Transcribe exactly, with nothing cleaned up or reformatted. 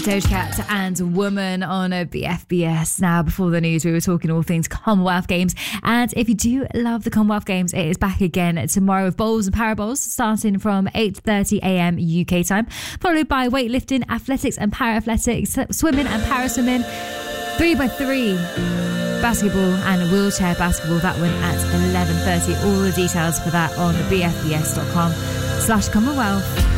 Doja Cat and Woman on a B F B S. Now, before the news, we were talking all things Commonwealth Games. And if you do love the Commonwealth Games, it is back again tomorrow with bowls and paraballs starting from eight thirty a.m. U K time, followed by weightlifting, athletics and para-athletics, swimming and para-swimming, three by three, basketball and wheelchair basketball. That one at eleven thirty. All the details for that on b f b s dot com slash Commonwealth.